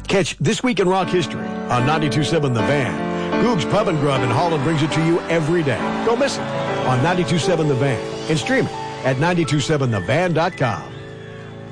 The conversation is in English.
Catch This Week in Rock History on 92.7 The Van. Goog's Pub and Grub in Holland brings it to you every day. Don't miss it on 92.7 The Van and stream it at 927thevan.com.